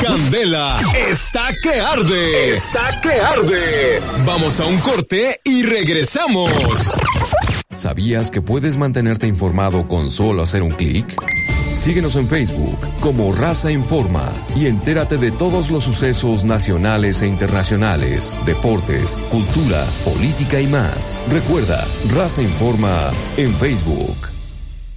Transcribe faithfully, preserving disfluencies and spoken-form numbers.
Candela está que arde. Está que arde. Vamos a un corte y regresamos. ¿Sabías que puedes mantenerte informado con solo hacer un clic? Síguenos en Facebook como Raza Informa y entérate de todos los sucesos nacionales e internacionales, deportes, cultura, política y más. Recuerda, Raza Informa en Facebook.